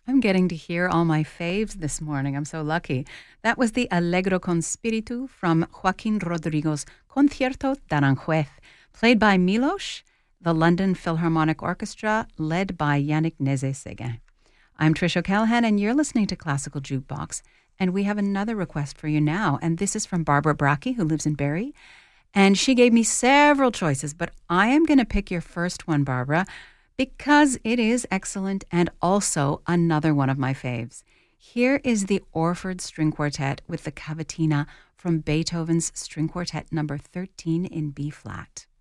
I'm getting to hear all my faves this morning. I'm so lucky. That was the Allegro con Spiritu from Joaquin Rodrigo's Concierto d'Aranjuez, played by Milos, the London Philharmonic Orchestra, led by Yannick Nézet-Séguin. I'm Trish O'Callaghan, and you're listening to Classical Jukebox, and we have another request for you now, and this is from Barbara Bracke, who lives in Barrie, and she gave me several choices, but I am going to pick your first one, Barbara, because it is excellent and also another one of my faves. Here is the Orford String Quartet with the Cavatina from Beethoven's String Quartet number 13 in B-flat.